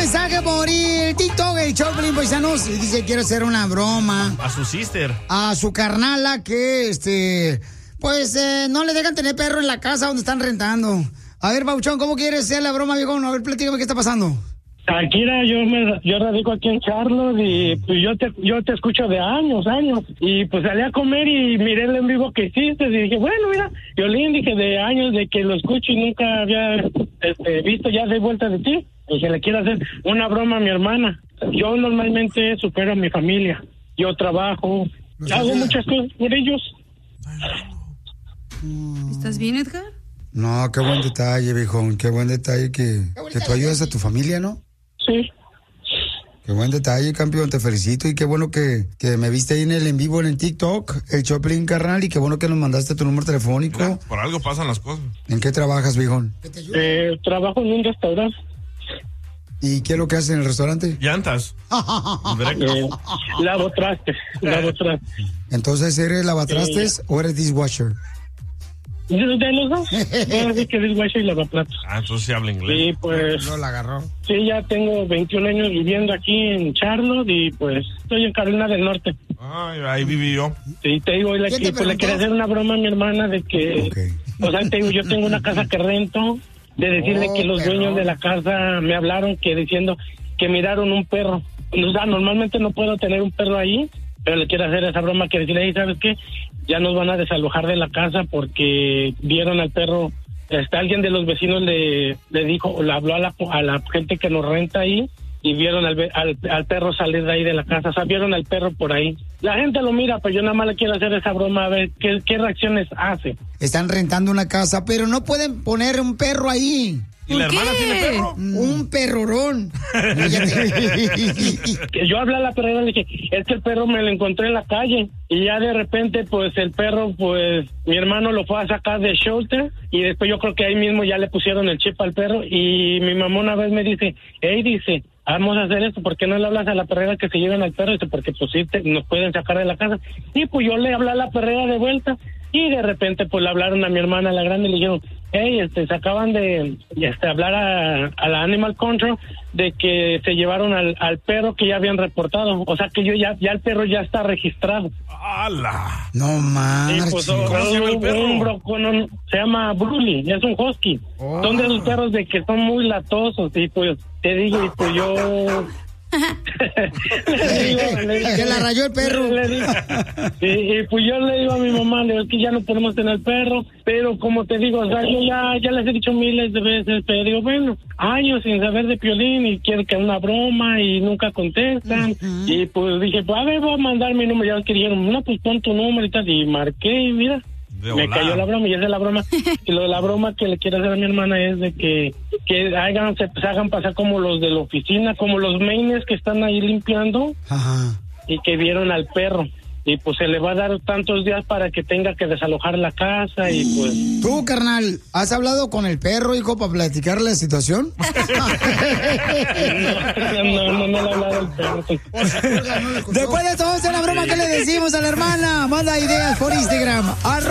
mensaje por el TikTok, el Choplin, paisanos. Y dice, quiere hacer una broma. A su sister. A su carnala que, no le dejan tener perro en la casa donde están rentando. A ver, Pauchón, ¿cómo quieres hacer la broma, viejo? A ver, platícame qué está pasando. Shakira, yo radico aquí en Charlotte y pues yo te escucho de años, y pues salí a comer y miré el en vivo que hiciste y dije, bueno, mira, Piolín, dije de años de que lo escucho y nunca había visto ya de vuelta de ti, y que le quiero hacer una broma a mi hermana. Yo normalmente supero a mi familia, yo trabajo, hago muchas cosas por ellos. ¿Estás bien, Edgar? No, qué buen detalle, viejón, qué buen detalle que tú ayudas a tu familia, ¿no? Sí. Qué buen detalle, campeón, te felicito y qué bueno que me viste ahí en el en vivo en el TikTok, el Choplin, carnal, y qué bueno que nos mandaste tu número telefónico. Mira, por algo pasan las cosas. ¿En qué trabajas, viejón? Trabajo en un restaurante. ¿Y qué es lo que haces en el restaurante? Llantas. Lavo trastes. Entonces, ¿eres lavatrastes o eres dishwasher? De los dos. Así que dishwasher y lavaplatos. Entonces se habla inglés. Sí, pues. No la agarró. Sí, ya tengo 21 años viviendo aquí en Charlotte y pues estoy en Carolina del Norte. Ahí viví yo. Sí, te digo, le quería hacer una broma a mi hermana de que, o sea, te digo, yo tengo una casa que rento, de decirle que los dueños de la casa me hablaron que diciendo que miraron un perro. O sea, normalmente no puedo tener un perro ahí, pero le quiero hacer esa broma que decirle, hey, ¿sabes qué? Ya nos van a desalojar de la casa porque vieron al perro. Alguien de los vecinos le dijo, le habló a la gente que nos renta ahí y vieron al perro salir de ahí de la casa. O sea, vieron al perro por ahí. La gente lo mira, pero yo nada más le quiero hacer esa broma a ver qué reacciones hace. Están rentando una casa, pero no pueden poner un perro ahí. ¿Y la hermana tiene perro? Un perrorón. Yo hablé a la perrera y le dije, es que el perro me lo encontré en la calle. Y ya de repente, pues, el perro, pues, mi hermano lo fue a sacar de shelter. Y después yo creo que ahí mismo ya le pusieron el chip al perro. Y mi mamá una vez me dice, hey, dice, vamos a hacer esto, ¿por qué no le hablas a la perrera que se lleven al perro? Dice, porque pues sí, nos pueden sacar de la casa. Y pues yo le hablé a la perrera de vuelta. Y de repente, pues, le hablaron a mi hermana, la grande, y le dijeron, hey, se acaban de hablar a la Animal Control de que se llevaron al perro que ya habían reportado. O sea, que ya el perro ya está registrado. ¡Hala! No manches. Pues, ¿Cómo se llama el perro? Se llama Bruli, es un husky. Son de esos perros de que son muy latosos. Y pues, te digo, y pues yo... Se la rayó el perro. Y pues yo le digo a mi mamá, le digo, es que ya no podemos tener perro, pero como te digo, o sea, yo ya les he dicho miles de veces, pero digo, bueno, años sin saber de Piolín y quieren que una broma y nunca contestan. Y pues dije, pues a ver, voy a mandar mi número. Ya ves que dijeron, no, pues pon tu número y tal, y marqué y mira. Me cayó la broma y esa es la broma. Y lo de la broma que le quiero hacer a mi hermana es de que se hagan pasar como los de la oficina, como los maines que están ahí limpiando. Ajá. Y que vieron al perro. Y pues se le va a dar tantos días para que tenga que desalojar la casa y pues... Tú, carnal, ¿has hablado con el perro, hijo, para platicar la situación? No le he hablado al perro. Después de todo, esta es la broma que le decimos a la hermana. Manda ideas por Instagram.